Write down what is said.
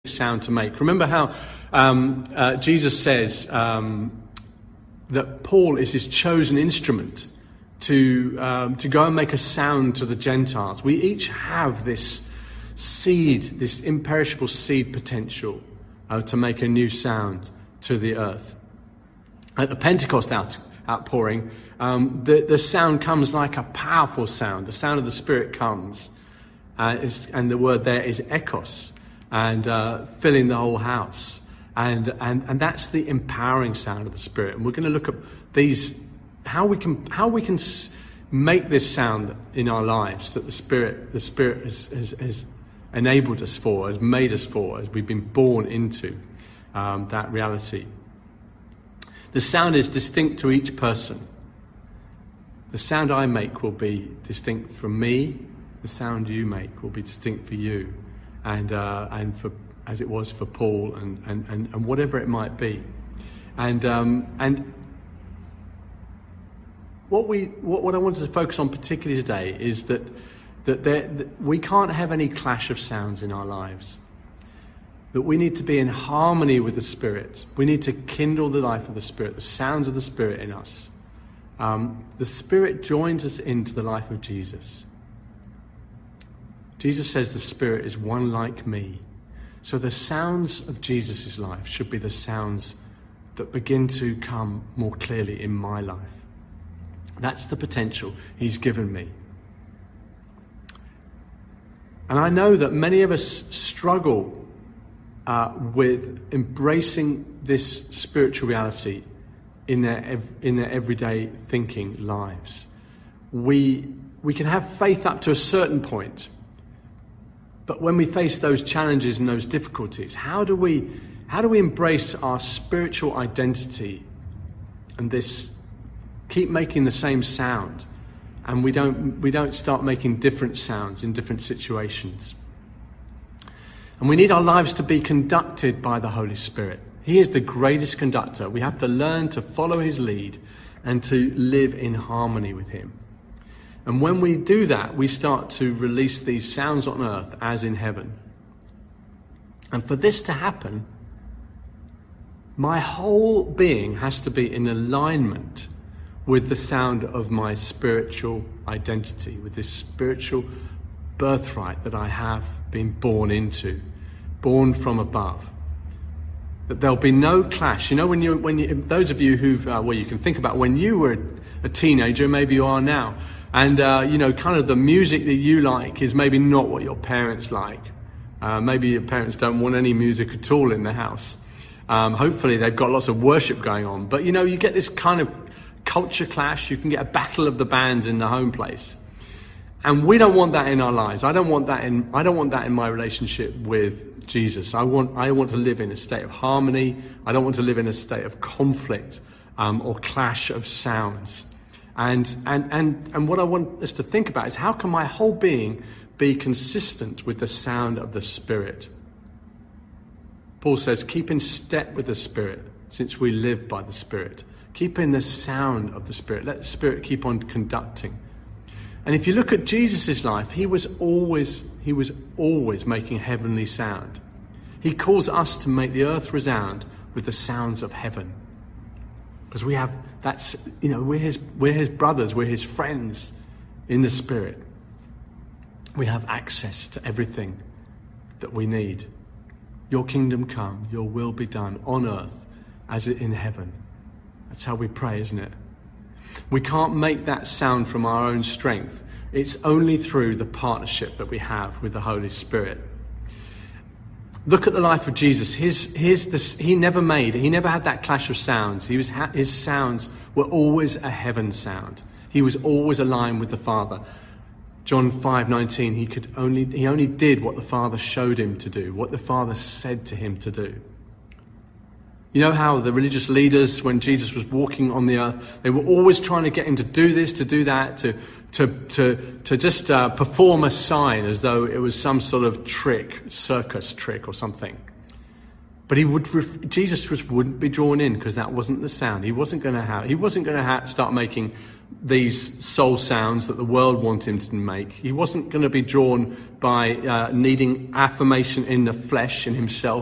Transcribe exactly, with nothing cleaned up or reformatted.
sound to make. Remember how um, uh, Jesus says um, that Paul is his chosen instrument to um, to go and make a sound to the Gentiles. We each have this seed, this imperishable seed potential uh, to make a new sound to the earth. At the Pentecost out, outpouring, um, the, the sound comes like a powerful sound. The sound of the Spirit comes, uh, is, and the word there is ekos, and uh, filling the whole house. And, and and that's the empowering sound of the Spirit. And we're going to look at these, how we can how we can make this sound in our lives that the Spirit the Spirit has, has, has enabled us for, has made us for, as we've been born into um, that reality. The sound is distinct to each person. The sound I make will be distinct from me. The sound you make will be distinct for you, and uh, and for as it was for Paul, and and, and, and whatever it might be. And um, and what we what, what I wanted to focus on particularly today is that that, there, that we can't have any clash of sounds in our lives. That we need to be in harmony with the Spirit. We need to kindle the life of the Spirit, the sounds of the Spirit in us. Um, the Spirit joins us into the life of Jesus. Jesus says the Spirit is one like me. So the sounds of Jesus' life should be the sounds that begin to come more clearly in my life. That's the potential he's given me. And I know that many of us struggle Uh, with embracing this spiritual reality in their ev- in their everyday thinking lives. We we can have faith up to a certain point, but when we face those challenges and those difficulties, how do we how do we embrace our spiritual identity and this keep making the same sound, and we don't we don't start making different sounds in different situations? And we need our lives to be conducted by the Holy Spirit. He is the greatest conductor. We have to learn to follow his lead and to live in harmony with him. And when we do that, we start to release these sounds on earth as in heaven. And for this to happen, my whole being has to be in alignment with the sound of my spiritual identity, with this spiritual birthright that I have been born into, born from above. That there'll be no clash. You know, when you, when you, those of you who've, uh, well, you can think about when you were a teenager, maybe you are now, and uh, you know, kind of the music that you like is maybe not what your parents like. Uh, maybe your parents don't want any music at all in the house. Um, hopefully, they've got lots of worship going on. But you know, you get this kind of culture clash. You can get a battle of the bands in the home place. And we don't want that in our lives. I don't want that in I don't want that in my relationship with Jesus. I want I want to live in a state of harmony. I don't want to live in a state of conflict um, or clash of sounds. And and and and what I want us to think about is, how can my whole being be consistent with the sound of the Spirit? Paul says, keep in step with the Spirit, since we live by the Spirit. Keep in the sound of the Spirit. Let the Spirit keep on conducting. And if you look at Jesus' life, he was always he was always making heavenly sound. He calls us to make the earth resound with the sounds of heaven. Because we have that's you know, we're his we're his brothers, we're his friends in the Spirit. We have access to everything that we need. Your kingdom come, your will be done on earth as it in heaven. That's how we pray, isn't it? We can't make that sound from our own strength. It's only through the partnership that we have with the Holy Spirit. Look at the life of Jesus. His, his, this, he never made, he never had that clash of sounds. He was, his sounds were always a heaven sound. He was always aligned with the Father. John five nineteen, he could only, he only did what the Father showed him to do, what the Father said to him to do. You know how the religious leaders, when Jesus was walking on the earth, they were always trying to get him to do this, to do that, to to to to just uh, perform a sign as though it was some sort of trick, circus trick or something. But he would, Jesus just wouldn't be drawn in, because that wasn't the sound. He wasn't going to have. He wasn't going to ha- start making these soul sounds that the world wanted him to make. He wasn't going to be drawn by uh, needing affirmation in the flesh, in himself.